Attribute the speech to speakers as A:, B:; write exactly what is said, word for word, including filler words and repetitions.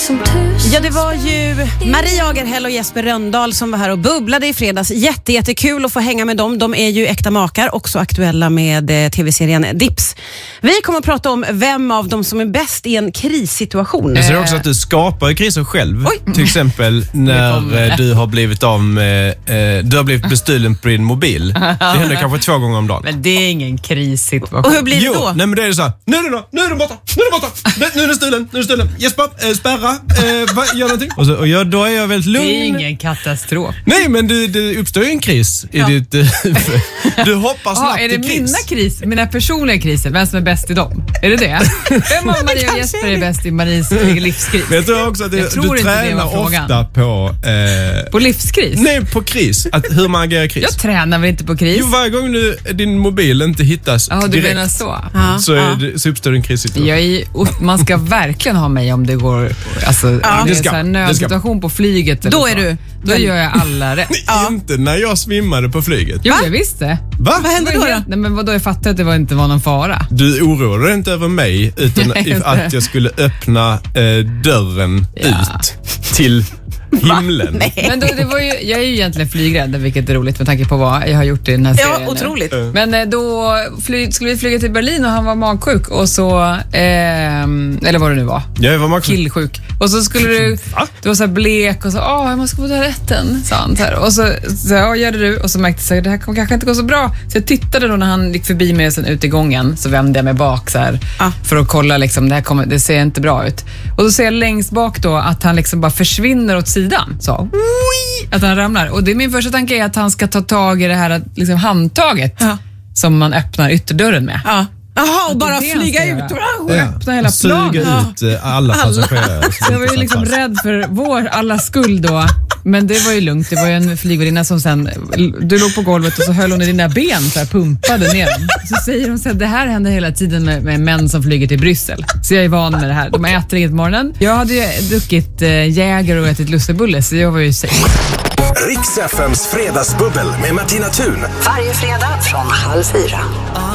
A: Ja, det var ju Maria Agerhäll och Jesper Rönndahl som var här och bubblade i fredags. Jätte, jättekul att få hänga med dem. De är ju äkta makar, också aktuella med eh, tv-serien Dips. Vi kommer att prata om vem av dem som är bäst i en krissituation.
B: Jag ser också att du skapar kriser själv.
A: Oj.
B: Till exempel när du har blivit av med, eh, du har blivit bestulen på din mobil. Det händer kanske två gånger om dagen.
C: Men det är ingen krissituation.
A: Och hur blir det
B: Jo,
A: då?
B: nej men det är så här, nu är den då, nu är den borta, nu är den borta, nu, nu är den stulen, nu är den stulen. Jesper, eh, spärra, eh, va, gör någonting. Och, så, och jag, då är jag väldigt lugn.
C: Det är ingen katastrof.
B: Nej, men det, det uppstår ju en kris i
C: Ja.
B: ditt huvud. Du hoppas
C: Ah,
B: snabbt
C: är det
B: i kris.
C: mina kris, mina personliga kriser? Vem som är bäst i dem? Är det det? Vem av Maria och Jesper är bäst i Maries livskris?
B: Men jag tror också att det,
C: Jag tror
B: du
C: inte det
B: tränar
C: var frågan.
B: ofta på... Eh,
C: På livskris?
B: nej, på kris. Att, hur man agerar i kris.
C: Jag tränar väl inte på kris?
B: Jo, varje gång du, din mobil inte hittas
C: Ja, du
B: direkt
C: menar så.
A: Ja,
B: så, är
A: ja.
B: det, så uppstår en krissituation.
C: Jag är, och man ska verkligen ha mig om det går, alltså,
A: Ja,
C: det är
B: det ska-
C: så här
B: det
C: nödsituation på flyget. eller
A: Då
C: så.
A: är du
C: Då gör jag alla rätt.
B: Inte när jag svimmade på flyget.
C: Jo, jag visste.
B: Va?
A: Vad hände då då?
C: Nej, men vadå, jag fattade att det var inte var någon fara.
B: Du oroade dig inte över mig utan
C: Nej,
B: if, att jag skulle öppna eh, dörren
C: Ja.
B: ut till himlen.
A: Nej.
C: Men då, det var ju, jag är ju egentligen flygrädd, vilket är roligt med tanke på vad jag har gjort i den här serien.
A: Ja, otroligt.
C: Nu. Men eh, då fly, skulle vi flyga till Berlin och han var magsjuk och så, ehm, eller vad det nu var.
B: Jag var magsjuk.
C: Killsjuk. Och så skulle du,
B: Va?
C: du var så här blek och så, åh, jag måste gå på toaletten, sa han så här. Och så, så ja, gör det du. Och så märkte jag att det här kommer kanske inte gå så bra. Så jag tittade då när han gick förbi mig sen ut i gången, så vände jag mig bak så här,
A: Ah.
C: för att kolla liksom, det här kommer, det ser inte bra ut. Och då ser jag längst bak då att han liksom bara försvinner åt sidan. Så, att han ramlar. Och det är min första tanke är att han ska ta tag i det här liksom, handtaget
A: Ja.
C: som man öppnar ytterdörren med.
A: Ja. Jaha, och bara
C: Det är det
A: flyga
C: han ska
A: ut.
C: Och öppna hela
B: Suga
C: planen.
B: ut eh, alla passagerare.
C: Så jag var ju liksom rädd för vår alla skuld då. Men det var ju lugnt. Det var ju en flygvärdinna som sen, du låg på golvet och så höll hon i dina ben så här, pumpade ner dem. Så säger hon så här, det här händer hela tiden med, med män som flyger till Bryssel. Så jag är van med det här. De äter inget på morgonen. Jag hade ju druckit äh, Jäger och ätit lussebulle, så jag var ju safe.
D: Riks F M's fredagsbubbel med Martina Thun.
E: Varje fredag från halv fyra.